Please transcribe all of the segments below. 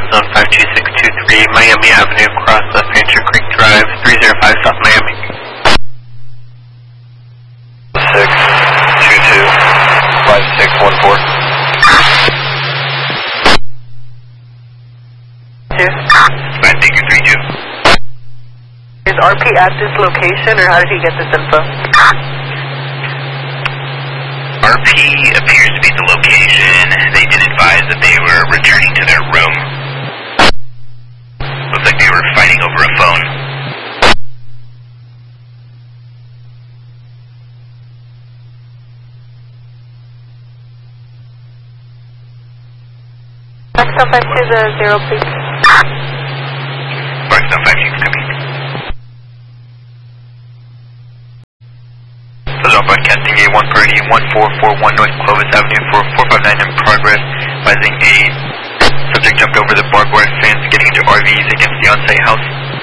zone 52623, Miami Avenue, cross Left Rancher Creek Drive, 305 South Miami. 622-5614. Thank you, 32. Is RP at this location, or how did he get this info? RP appears to be the location. They did advise that they were returning to their room. Looks like they were fighting over a phone. Blackstone 520, please. Blackstone 56 coming. Southern broadcasting A1 Purdy 1441 North Clovis Avenue for 459 in progress. Advising a subject jumped over the barbed wire fence getting into RVs against the on-site house.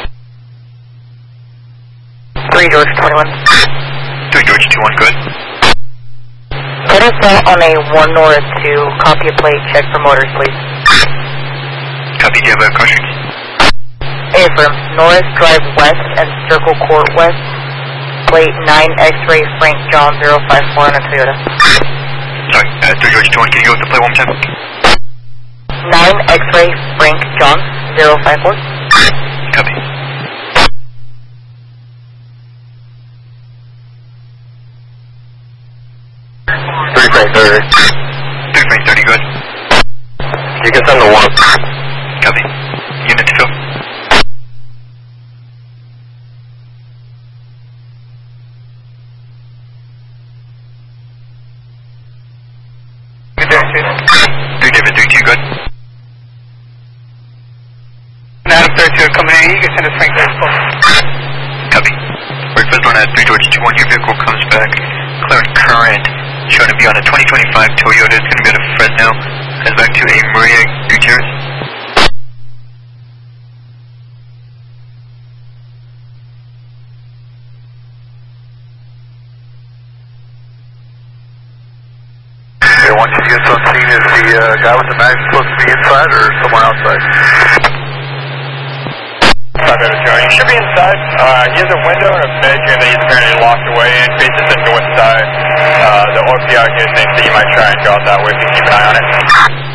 3 George 21. 3 George 21, good. Get us out on a 1 North to copy a plate, check for motors, please. Copy, do you have a car street? Affirm, Norris Drive West and Circle Court West. Plate 9 X-Ray Frank John 054 on a Toyota. Sorry, 3 George 21, can you go with the plate one more time? 9 X-Ray Frank John 054. Copy. 3 Frank 30. 3 Frank 30, good. You can send the 1. Copy. Unit to fill. David 32, good. Adam 32 coming in, you can send us Frank 34. Copy. Breakfast on at 3 George 21, your vehicle comes back. Clearing current, showing to be on a 2025 Toyota. It's going to be out of Fresno. Heads back to a Maria Gutierrez. Okay, once you get on scene, is the guy with the mag supposed to be inside or somewhere outside? He should be inside. He has a window and a bedroom that he's apparently locked away in, faces the north side. The OPR here thinks that you might try and go out that way if you keep an eye on it.